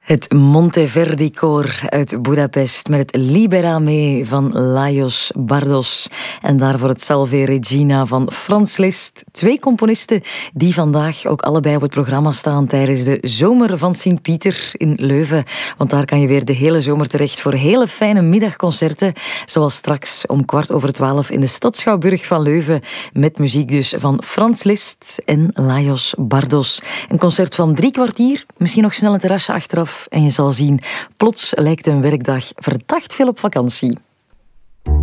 Het Monteverdi-koor uit Budapest met het Libera Me van Lajos Bardos. En daarvoor het Salve Regina van Franz Liszt. Twee componisten die vandaag ook allebei op het programma staan tijdens de Zomer van Sint-Pieter in Leuven. Want daar kan je weer de hele zomer terecht voor hele fijne middagconcerten. Zoals straks om 11:15 in de Stadsschouwburg van Leuven. Met muziek dus van Franz Liszt en Lajos Bardos. Een concert van 3 kwartier, misschien nog snel een terrasje achteraf. En je zal zien, plots lijkt een werkdag verdacht veel op vakantie.